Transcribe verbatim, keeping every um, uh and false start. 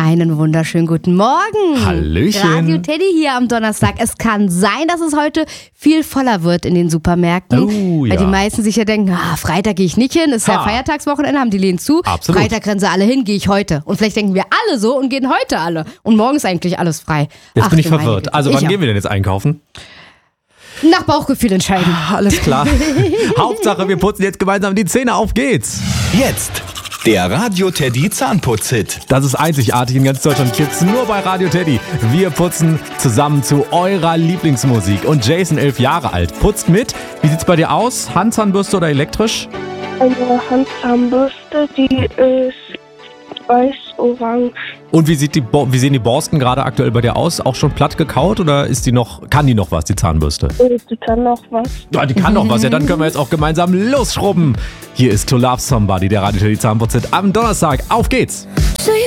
Einen wunderschönen guten Morgen. Hallöchen. Radio Teddy hier am Donnerstag. Es kann sein, dass es heute viel voller wird in den Supermärkten. Oh, ja. Weil die meisten sich ja denken, ah, Freitag gehe ich nicht hin, ist ja Ha. Feiertagswochenende, haben die Läden zu. Absolut. Freitag rennen sie alle hin, gehe ich heute. Und vielleicht denken wir alle so und gehen heute alle. Und morgen ist eigentlich alles frei. Jetzt Ach, bin ich du meine verwirrt. Güte. Also Ich wann auch. gehen wir denn jetzt einkaufen? Nach Bauchgefühl entscheiden. Alles klar. Hauptsache, wir putzen jetzt gemeinsam die Zähne. Auf geht's. Jetzt der Radio Teddy Zahnputz-Hit. Das ist einzigartig in ganz Deutschland. Gibt's nur bei Radio Teddy. Wir putzen zusammen zu eurer Lieblingsmusik. Und Jason, elf Jahre alt, putzt mit. Wie sieht's bei dir aus? Handzahnbürste oder elektrisch? Eine Handzahnbürste, die ist weiß-orange. Und wie, sieht die Bo- wie sehen die Borsten gerade aktuell bei dir aus? Auch schon platt gekaut oder ist die noch, kann die noch was, die Zahnbürste? Die kann noch was. Ja, die kann noch was. Ja, dann können wir jetzt auch gemeinsam losschrubben. Hier ist To Love Somebody, der Radio Teddy Zahnputz-Hit am Donnerstag. Auf geht's!